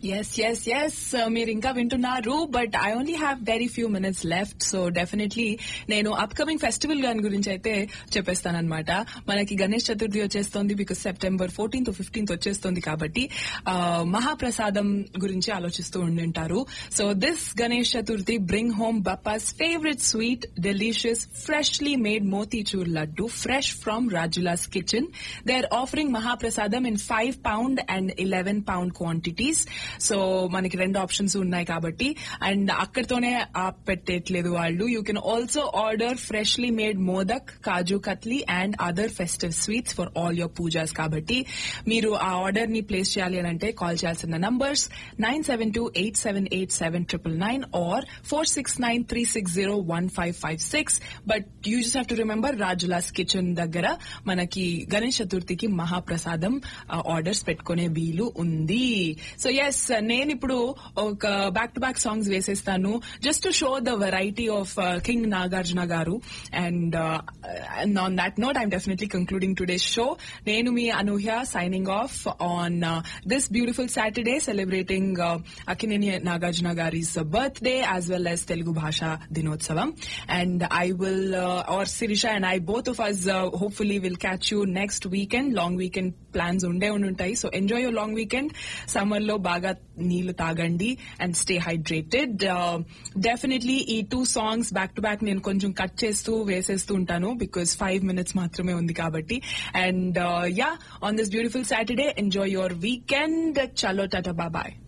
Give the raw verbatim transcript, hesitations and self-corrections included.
Yes yes yes మీరు ఇంకా వింటున్నారు, but I only have very few minutes left. So definitely నేను upcoming festival గాని గురించి అయితే చెప్పేస్తానన్నమాట. మనకి గణేష్ చతుర్థి వచ్చేస్తోంది, బికాస్ సెప్టెంబర్ ఫోర్టీన్త్ ఫిఫ్టీన్త్ వచ్చేస్తోంది కాబట్టి మహాప్రసాదం గురించి ఆలోచిస్తూ ఉండింటారు. So this Ganesh Chaturthi bring home Bappa's favourite sweet, delicious freshly made motichoor laddu, fresh from Rajula's kitchen. They are offering మహాప్రసాదం in five pound and eleven pound quantities. So మనకి రెండు ఆప్షన్స్ ఉన్నాయి కాబట్టి, అండ్ అక్కడితోనే పెట్టేట్లేదు వాళ్ళు. You can also order freshly made modak, kaju katli and other festive sweets for all your pujas. కాబట్టి మీరు ఆ order ని place చేయాలి అని అంటే కాల్ చేయాల్సిన numbers nine seven two eight seven eight seven triple nine are four six nine three six zero one five five six. But you just have to remember Rajula's kitchen దగ్గర మనకి Ganesh చతుర్థికి మహాప్రసాదం orders పెట్టుకునే వీలు ఉంది. So yes, నేను ఇప్పుడు ఒక back to back songs వేసేస్తాను just to show the variety of king Nagarjuna గారు. And on that note I'm definitely concluding today's show. నేను మీ అనూహ్య signing off on this beautiful Saturday celebrating Akkineni Nagarjuna గారిస్ birthday as well as Telugu భాషా దినోత్సవం. And I will or Sirisha and I both of us hopefully will catch you next weekend. Long weekend plans ఉండే ఉంటాయి, so enjoy your long weekend. Summer లో బాగా నీళ్లు తాగండి and stay hydrated. Definitely ఈ two songs back to back నేను కొంచెం cut చేస్తూ వేసేస్తూ ఉంటాను, బికాస్ ఫైవ్ మినిట్స్ మాత్రమే ఉంది కాబట్టి. And yeah, on this beautiful Saturday enjoy your weekend. చలో టాటా, బాయ్.